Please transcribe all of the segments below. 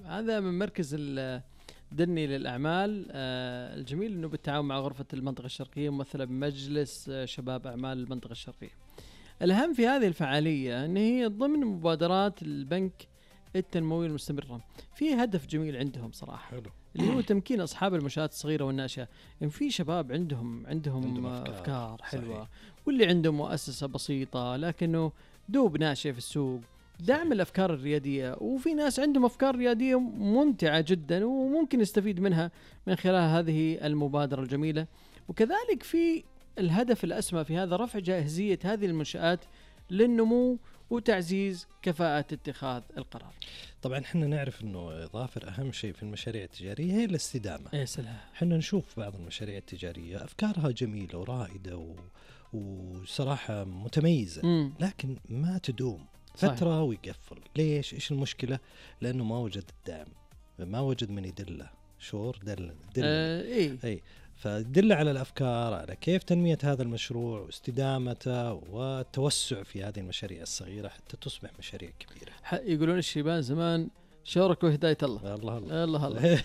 هذا من مركز الدني للأعمال. الجميل أنه بالتعاون مع غرفة المنطقة الشرقية ممثلة بمجلس شباب أعمال المنطقة الشرقية. الأهم في هذه الفعالية أن هي ضمن مبادرات البنك التنموي المستمرة. في هدف جميل عندهم صراحة حلو. اللي هو تمكين أصحاب المنشآت الصغيرة والناشئة. يعني في شباب عندهم أفكار حلوة. صحيح. واللي عندهم مؤسسة بسيطة لكنه دوب ناشئ في السوق، دعم الأفكار الريادية. وفي ناس عندهم أفكار ريادية ممتعة جدا وممكن يستفيد منها من خلال هذه المبادرة الجميلة. وكذلك في الهدف الأسمى في هذا رفع جاهزية هذه المنشآت للنمو وتعزيز كفاءة اتخاذ القرار. طبعا احنا نعرف انه ظافر اهم شيء في المشاريع التجارية هي الاستدامة. يا سلام. احنا نشوف بعض المشاريع التجارية افكارها جميلة ورائدة وصراحة متميزة، لكن ما تدوم فترة ويقفل. ليش؟ ايش المشكلة؟ لانه ما وجد الدعم، ما وجد من يدله. شور دل اي فدل على الأفكار، على كيف تنمية هذا المشروع واستدامته والتوسع في هذه المشاريع الصغيرة حتى تصبح مشاريع كبيرة. يقولون الشيبان زمان شورك وهداية الله. الله الله الله, الله.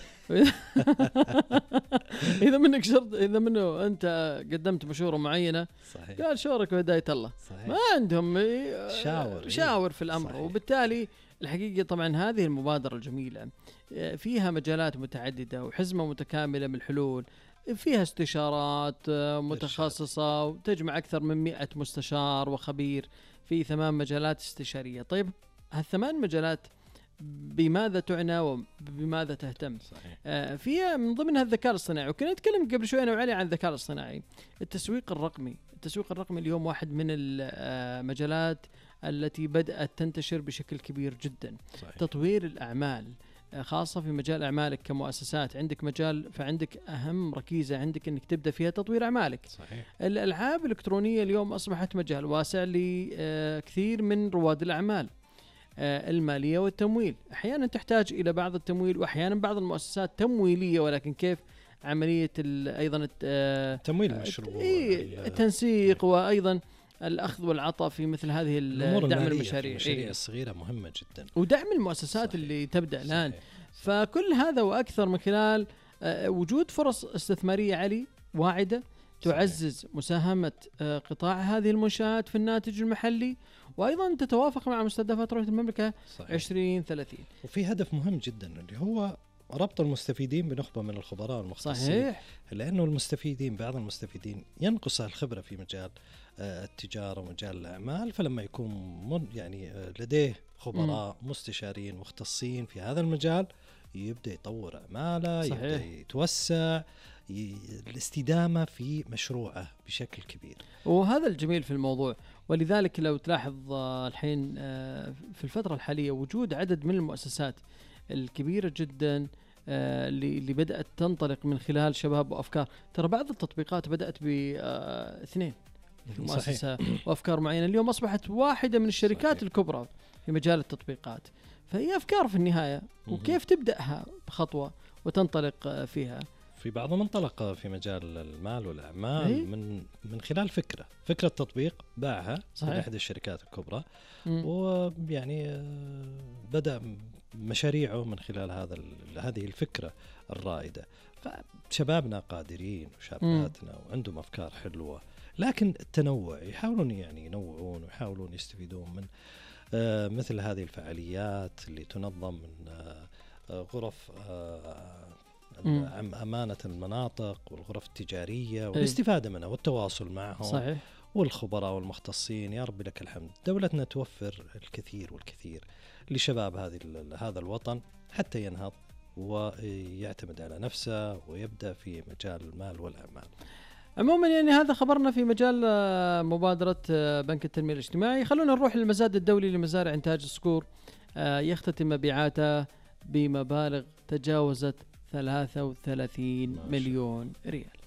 إذا منك شرط، إذا منه أنت قدمت مشورة معينة صحيح. قال شورك وهداية الله صحيح. ما عندهم شاور في الأمر صحيح. وبالتالي الحقيقة طبعا هذه المبادرة الجميلة فيها مجالات متعددة وحزمة متكاملة من الحلول. فيها استشارات متخصصة وتجمع أكثر من 100 مستشار وخبير في 8 مجالات استشارية. طيب هالثمان مجالات بماذا تعنى وبماذا تهتم؟ صحيح. فيها من ضمنها الذكاء الاصطناعي. وكنا نتكلم قبل شوي أنا وعلي عن الذكاء الاصطناعي. التسويق الرقمي اليوم واحد من المجالات التي بدأت تنتشر بشكل كبير جدا. صحيح. تطوير الأعمال خاصة في مجال أعمالك كمؤسسات، عندك مجال فعندك أهم ركيزة عندك أنك تبدأ فيها تطوير أعمالك. صحيح. الألعاب الإلكترونية اليوم أصبحت مجال واسع لكثير من رواد الأعمال المالية والتمويل. أحيانا تحتاج إلى بعض التمويل وأحيانا بعض المؤسسات تمويلية، ولكن كيف عملية أيضا تمويل المشروع التنسيق وأيضا الأخذ والعطاء في مثل هذه دعم المشاريع الصغيرة مهمة جدا، ودعم المؤسسات. صحيح. اللي تبدأ الآن. فكل هذا وأكثر من خلال وجود فرص استثمارية عالية واعدة تعزز صحيح. مساهمة قطاع هذه المنشآت في الناتج المحلي، وأيضا تتوافق مع مستهدفات رؤية المملكة 2030. وفي هدف مهم جدا اللي هو ربط المستفيدين بنخبة من الخبراء والمختصين. صحيح. لأنه المستفيدين بعض المستفيدين ينقص الخبرة في مجال التجارة ومجال الأعمال، فلما يكون يعني لديه خبراء مستشارين مختصين في هذا المجال يبدأ يطور أعماله. صحيح. يبدأ يتوسع الاستدامة في مشروعه بشكل كبير. وهذا الجميل في الموضوع. ولذلك لو تلاحظ الحين في الفترة الحالية وجود عدد من المؤسسات الكبيرة جدا اللي بدأت تنطلق من خلال شباب وأفكار. ترى بعض التطبيقات بدأت باثنين في مؤسسة وأفكار معينة، اليوم أصبحت واحدة من الشركات صحيح. الكبرى في مجال التطبيقات. فهي أفكار في النهاية وكيف تبدأها بخطوة وتنطلق فيها. في بعضهم انطلق في مجال المال والأعمال من خلال فكرة تطبيق باعها لأحد الشركات الكبرى، ويعني بدأ مشاريعه من خلال هذه الفكرة الرائدة. فشبابنا قادرين وشاباتنا وعندهم أفكار حلوة، لكن التنوع يحاولون يعني ينوعون ويحاولون يستفيدون من مثل هذه الفعاليات اللي تنظم من غرف أمانة المناطق والغرف التجارية والاستفادة منها والتواصل معهم. صحيح. والخبراء والمختصين. يا رب لك الحمد، دولتنا توفر الكثير والكثير لشباب هذا الوطن حتى ينهض ويعتمد على نفسه ويبدأ في مجال المال والأعمال. عموما يعني هذا خبرنا في مجال مبادرة بنك التنمية الاجتماعي. خلونا نروح للمزاد الدولي لمزارع إنتاج الصقور. يختتم مبيعاته بمبالغ تجاوزت 33 مليون ريال.